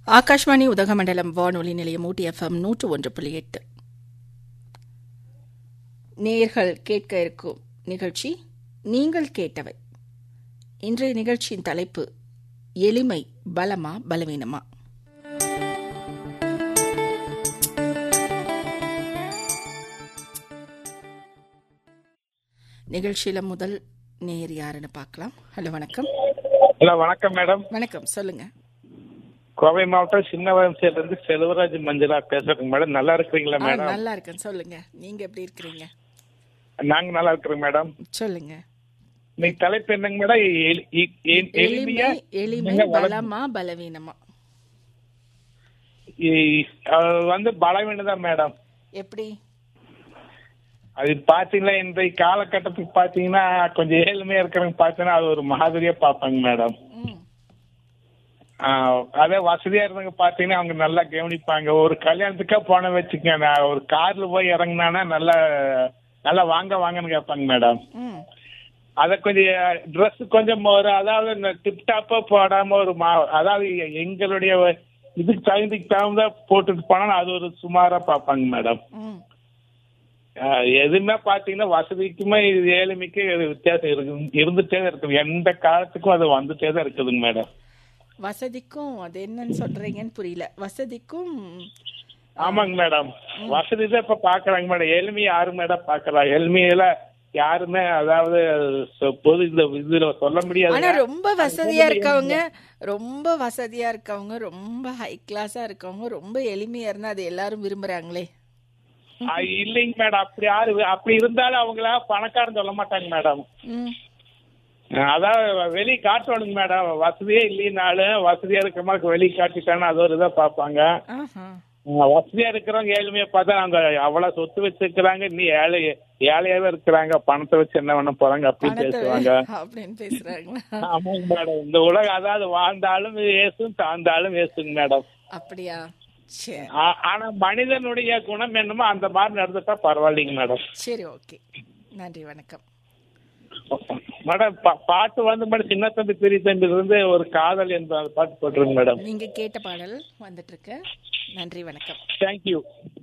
ஆகாஷ்வாணி உதகமண்டலம் வானொலி நிலையம் ஊட்டி FM 101.8. நேயர்கள் கேட்க இருக்கும் நிகழ்ச்சி நீங்கள் கேட்டவை. இன்றைய நிகழ்ச்சியின் தலைப்பு எளிமை பலமா பலவீனமா. நிகழ்ச்சியில முதல் நேயர் யாருன்னு பார்க்கலாம். ஹலோ, வணக்கம். ஹலோ, வணக்கம் மேடம். வணக்கம், சொல்லுங்க. கோவை மாவட்டம் சின்னவரம்சையிலிருந்து செல்வராஜ் மஞ்சளா பேசுறேங்க மேடம். நல்லா இருக்கிறீங்களா மேடம்? நல்லா இருக்கேன், சொல்லுங்க. நீங்க எப்படி இருக்கிறீங்க? நாங்க நல்லா இருக்கிறோம் மேடம். சொல்லுங்க. நீங்க தலைப்பு என்னங்க மேடம்? எளிமை பலமா பலவீனமா? பலவீனம் தான் மேடம். எப்படி? அது பாத்தீங்கன்னா இன்றைய காலகட்டத்துக்கு பாத்தீங்கன்னா கொஞ்சம் ஏழ்மையா இருக்கிறவங்க பாத்தீங்கன்னா அது ஒரு மாதிரியா பாப்பாங்க மேடம். அதே வசதியா இருந்தவங்க பாத்தீங்கன்னா அவங்க நல்லா கவனிப்பாங்க. ஒரு கல்யாணத்துக்கா போன வச்சுக்கோங்க, ஒரு கார்ல போய் இறங்கினானா நல்லா நல்லா வாங்கன்னு கேட்பாங்க மேடம். அத கொஞ்சம் ட்ரெஸ் கொஞ்சம் ஒரு அதாவது டிப்டாப்பா போடாம ஒரு அதாவது எங்களுடைய இதுக்கு தகுந்த போட்டுட்டு போனா அது ஒரு சுமாரா பாப்பாங்க மேடம். எதுவுமே பாத்தீங்கன்னா வசதிக்குமே ஏழ்மைக்கு வித்தியாசம் இருந்துட்டே தான் இருக்குது. எந்த காலத்துக்கும் அது வந்துட்டே தான் இருக்குதுங்க மேடம். வசதிக்கும் அது என்னன்னு சொல்றீங்கன்னு புரியல. வசதிக்கும் ஆமாங்க மேடம், வசதி தான் இப்ப பாக்குறாங்க மேடம். எளிமையை யாரு மேடம் பாக்குறா? எளிமையில யாருமே அதாவது பொது இதுல சொல்ல முடியாது. ஆனா ரொம்ப வசதியா இருக்கவங்க ரொம்ப ஹை கிளாஸா இருக்கவங்க ரொம்ப எளிமையா இருந்தா அது எல்லாரும் விரும்புறாங்களே. இல்லைங்க மேடம், அப்படி இருந்தாலும் அவங்கள பணக்காரன் சொல்ல மாட்டாங்க மேடம். அதான் வெளியே காட்டணுங்க மேடம். வசதியே இல்லைனாலும் வசதியா இருக்கிற மாதிரி வெளியே காட்டிட்டாங்கன்னா அது ஒரு இதை பார்ப்பாங்க. வசதியா இருக்கிறவங்க ஏழ்மையா பார்த்தா அவங்க அவ்வளவு சொத்து வச்சிருக்கிறாங்க, நீ ஏழையாவே இருக்கிறாங்க, பணத்தை வச்சு என்ன பண்ண போறாங்க அப்படின்னு பேசுவாங்க. ஆமாங்க மேடம், இந்த உலகம் அதாவது வாழ்ந்தாலும் ஏசும் தாழ்ந்தாலும் ஏசுங்க மேடம். அப்படியா? ஆனா மனிதனுடைய குணம் என்னமோ அந்த மாதிரி நடந்துட்டா பரவாயில்லைங்க மேடம். சரி, ஓகே, நன்றி, வணக்கம் மேடம். பாட்டு மேடம் சின்ன தம்பி பெரிய தம்பி இருந்து ஒரு காதல் என்ற பாட்டு போட்டுருங்க மேடம். நீங்க கேட்ட பாடல் வந்துட்டு இருக்கு. நன்றி, வணக்கம். தேங்க்யூ.